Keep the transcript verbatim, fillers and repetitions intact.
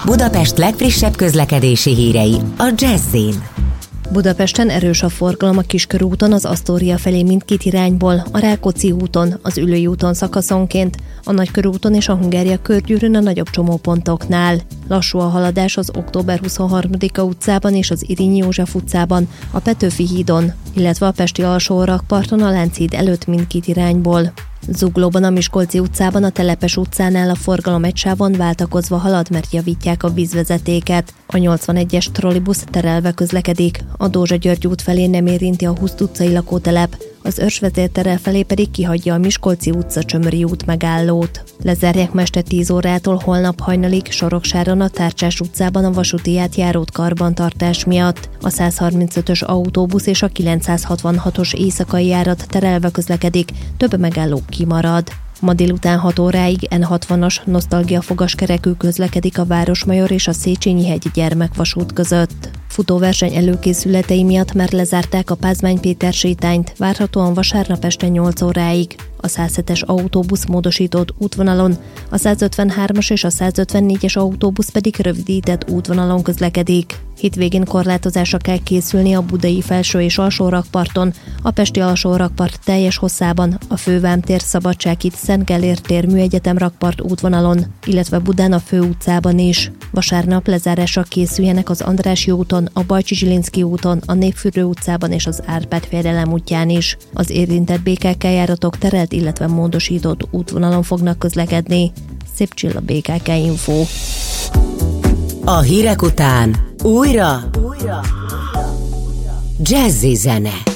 Budapest legfrissebb közlekedési hírei a Jazz-in. Budapesten erős a forgalom a Kiskörúton, az Asztória felé mindkét irányból, a Rákóczi úton, az Üllői úton szakaszonként, a Nagykörúton és a Hungária körgyűrűn a nagyobb csomópontoknál. Lassú a haladás az Október huszonharmadika utcában és az Irényi József utcában, a Petőfi hídon, illetve a pesti alsórakparton a Lánchíd előtt mindkét irányból. Zuglóban a Miskolci utcában a Telepes utcánál a forgalom egy sávon váltakozva halad, mert javítják a vízvezetéket. A nyolcvanegyes trollibusz terelve közlekedik, a Dózsa György út felé nem érinti a Huszt utcai lakótelep, az Őrsvezértere felé pedig kihagyja a Miskolci utca Csömöri út megállót. Lezárják ma este tíz órától holnap hajnalig Soroksáron a Tárcsás utcában a vasúti átjárót karbantartás miatt. A százharmincötös autóbusz és a kilencszázhatvanhatos éjszakai járat terelve közlekedik, több megálló kimarad. Ma délután hat óráig en hatvanas nosztalgiafogaskerekű közlekedik a Városmajor és a Széchenyi-hegy gyermekvasút között. Futóverseny előkészületei miatt már lezárták a Pázmány Péter sétányt, várhatóan vasárnap este nyolc óráig. A százhetes autóbusz módosított útvonalon, a százötvenhármas és a százötvennégyes autóbusz pedig rövidített útvonalon közlekedik. Hétvégén korlátozásra kell készülni a budai felső és alsó rakparton, a pesti alsó rakpart teljes hosszában, a Fővámtér, Szabadsághíd, Szent Gellért tér, Műegyetem rakpart útvonalon, illetve Budán a Főutcában is. Vasárnap lezárásra készüljenek az Andrássy úton, a Bajcsy-Zsilinszky úton, a Népfürdő utcában és az Árpád-fejedelem útján is. Az érintett bé ká ká járatok terelt, illetve módosított útvonalon fognak közlekedni. Szép Csilla, bé ká ká Info. A hírek után újra, újra. Jazzy zene.